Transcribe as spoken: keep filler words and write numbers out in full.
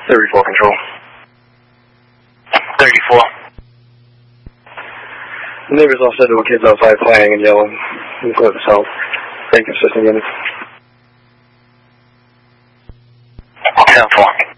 thirty-four control. thirty-four. The neighbors all said there were kids outside playing and yelling. Including myself. Very consistent units. ten four.